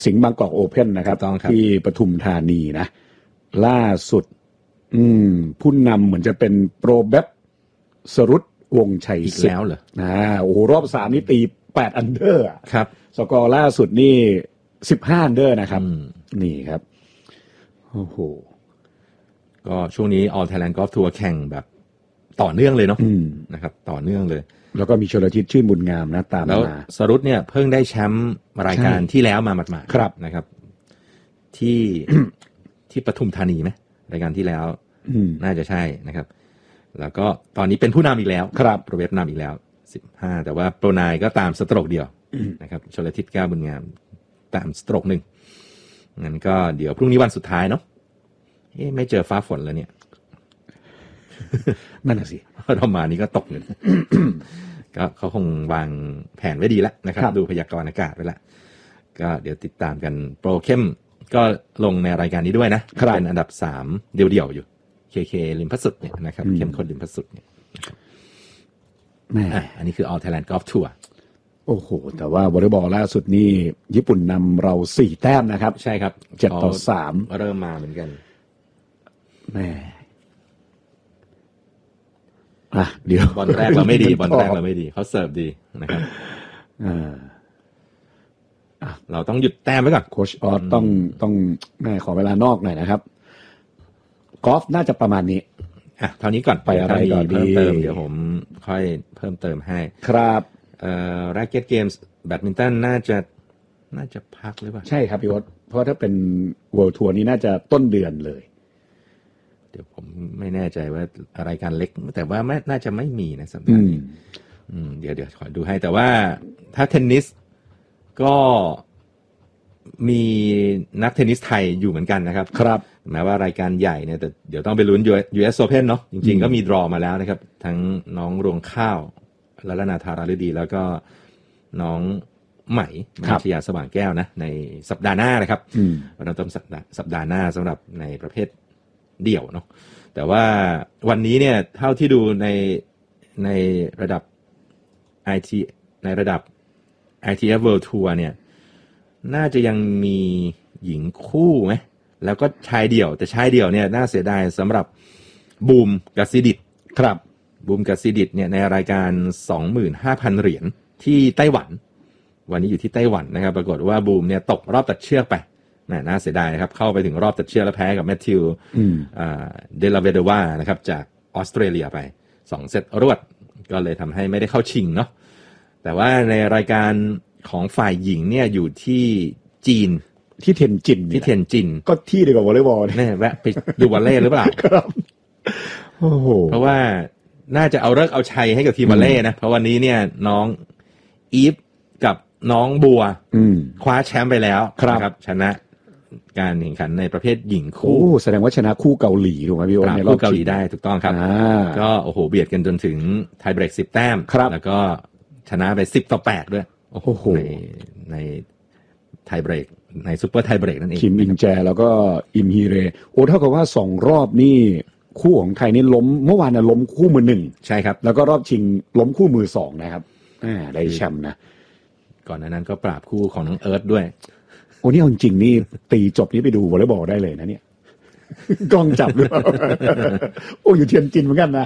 สิงห์บางกอกโอเพ่นนะครับที่ปทุมธานีนะล่าสุดผู้นำเหมือนจะเป็นโปรเบฟสรุตวงชัยอีกแล้วเหรอโอ้โหรอบ3นี่ตี8อันเดอร์ครับสกอร์ล่าสุดนี่15อันเดอร์นะครับนี่ครับโอ้โหก็ช่วงนี้ All Thailand Golf Tour แข่งแบบต่อเนื่องเลยเนาะนะครับต่อเนื่องเลยแล้วก็มีชลทิศชื่นบุญงามนะตามมาแล้วสรุตเนี่ยเพิ่งได้แชมป์รายการที่แล้วมาหมาดๆครับนะครับที่ ที่ปทุมธานีไหมรายการที่แล้วน่าจะใช่นะครับแล้วก็ตอนนี้เป็นผู้นำอีกแล้วครับโปรเวฟนำอีกแล้ว15แต่ว่าโปรนายก็ตามสโตรกเดียวนะครับชลทิศแก้วบุญงามตามสโตรก1งั้นก็เดี๋ยวพรุ่งนี้วันสุดท้ายเนาะไม่เจอฟ้าฝนแล้วเนี่ยนั่นน่ะสิเรามานี้ก็ตกเลย ก็เขาคงวางแผนไว้ดีแล้วนะครับดูพยากรณ์อากาศไว้แล้วก็เดี๋ยวติดตามกันโปรเข้มก็ลงในรายการนี้ด้วยนะเป็นอันดับ3เดี่ยวๆอยู่ KK ริมพระสุดเนี่ยนะครับเข้มข้นริมพระสุดเนี่ยแม่อันนี้คือ All Thailand Golf Tour โอ้โหแต่ว่าวอลเลย์บอลล่าสุดนี่ญี่ปุ่นนำเรา4แต้มนะครับใช่ครับ 7-3 เริ่มมาเหมือนกันแม่เดี๋ยวบอลแรกเราไม่ดีบอลแรกเราไม่ดีเขาเสิร์ฟดีนะครับเราต้องหยุดแต้มไว้ก่อนโค้ชออสต้องแม่ขอเวลานอกหน่อยนะครับกอล์ฟน่าจะประมาณนี้เท่านี้ก่อนไปอะไรก่อนเพิ่มเติมเดี๋ยวผมค่อยเพิ่มเติมให้ครับ Racket Games แบดมินตันน่าจะพักหรือเปล่าใช่ครับพี่วศเพราะถ้าเป็น World Tour นี้น่าจะต้นเดือนเลยเดี๋ยวผมไม่แน่ใจว่ารายการเล็กแต่ว่าน่าจะไม่มีนะสัปดาห์นี้เดี๋ยวขอดูให้แต่ว่าถ้าเทนนิสก็มีนักเทนนิสไทยอยู่เหมือนกันนะครับครับแม้ว่ารายการใหญ่เนี่ยแต่เดี๋ยวต้องไปลุ้น US Open เนาะจริงๆก็มีดรอมาแล้วนะครับทั้งน้องรวงข้าวละนาธาราฤดีแล้วก็น้องใหม่มัชยาสว่างแก้วนะในสัปดาห์หน้านะครับวันต้นสัปดาห์หน้าสำหรับในประเภทเดี่ยวเนาะแต่ว่าวันนี้เนี่ยเท่าที่ดูในระดับ IT ในระดับ ITF World Tour เนี่ยน่าจะยังมีหญิงคู่ไหมแล้วก็ชายเดี่ยวแต่ชายเดี่ยวเนี่ยน่าเสียดายสำหรับบูมกัสซิดิตครับบูมกัสซิดิตเนี่ยในรายการ 25,000 เหรียญที่ไต้หวันวันนี้อยู่ที่ไต้หวันนะครับปรากฏว่าบูมเนี่ยตกรอบตัดเชือกไปน่าเสียดายครับเข้าไปถึงรอบตัดเชือกแล้วแพ้กับแมทธิวเดลาเวเดวานะครับจากออสเตรเลียไป2เซตรวดก็เลยทำให้ไม่ได้เข้าชิงเนาะแต่ว่าในรายการของฝ่ายหญิงเนี่ยอยู่ที่จีนที่เทียนจินก็ที่เดียวกับวอลเลย์บอลแน่แวะไปดูวอลเลย์หรือเปล่าครับโอ้โหเพราะว่าน่าจะเอาเลิกเอาชัยให้กับทีมวอลเลย์นะเพราะวันนี้เนี่ยน้องอีฟกับน้องบัวคว้าแชมป์ไปแล้วนะครับชนะการแข่งขันในประเภทหญิงคู่แสดงว่าชนะคู่เกาหลีถูกไหมพี่โอ๊ตในรอบเกาหลีได้ถูกต้องครับก็โอ้โหเบียดกันจนถึงไทยเบรก10แต้มแล้วก็ชนะไป10-8ด้วยโอ้โหในไทยเบรกในซุปเปอร์ไทยเบรกนั่นเองคิมอินแจแล้วก็อิมฮีเรโอ้เท่ากับว่า2รอบนี่คู่ของไทยนี่ล้มเมื่อวานน่ะล้มคู่มือ1 ใช่ครับแล้วก็รอบชิงล้มคู่มือ2นะครับได้แชมป์นะก่อนหน้านั้นก็ปราบคู่ของน้องเอิร์ธด้วยโอ้นี่จริงๆนี่ตีจบนี้ไปดูวอลเลย์บอลได้เลยนะเนี่ยกล้องจับด้วยโอ้อยู่เทียนจินเหมือนกันนะ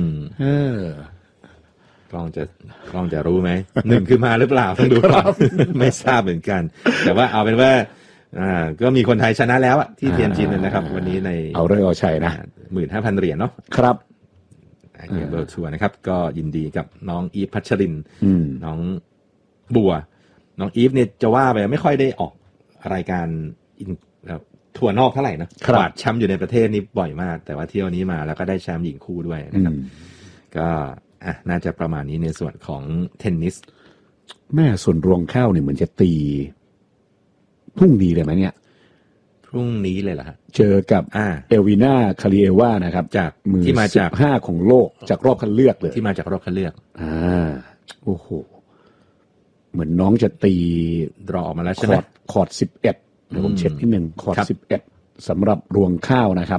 กล้องจะรู้ไหม1คือมาหรือเปล่าต้องดูก่อนไม่ทราบเหมือนกันแต่ว่าเอาเป็นว่าก็มีคนไทยชนะแล้วที่เทียนจินนะครับวันนี้ในเอาเรื่องเอาชัยนะ 15,000 เหรียญเนาะครับเบอร์ทัวร์นะครับก็ยินดีกับน้องอีฟพัชรินน้องบัวน้องอีฟเนี่ยจะว่าไปไม่ค่อยได้ออกรายการทัวร์นอกเท่าไหร่นะกวาดแชมป์อยู่ในประเทศนี้บ่อยมากแต่ว่าเที่ยวนี้มาแล้วก็ได้แชมป์หญิงคู่ด้วยนะครับก็น่าจะประมาณนี้ในส่วนของเทนนิสแม่ส่วนรวงข้าวเนี่ยเหมือนจะตีพรุ่งนี้เลยไหมเนี่ยพรุ่งนี้เลยเหรอฮะเจอกับเอลวีนาคาริเอวานะครับจากมือที่มาจาก 15ของโลกจากรอบคัดเลือกเลยที่มาจากรอบคัดเลือกโอ้โหเหมือนน้องจะตีดรอออกมาแล้วใช่ไหมคอร์ด11เดี๋ยวผมเช็คนิดนึงคอร์ด11สำหรับรวงข้าวนะครับ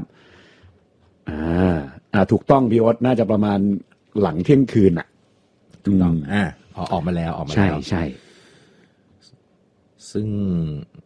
ถูกต้องพี่โอ๊ตน่าจะประมาณหลังเที่ยงคืนถูกต้องออกมาแล้วใช่ซึ่ง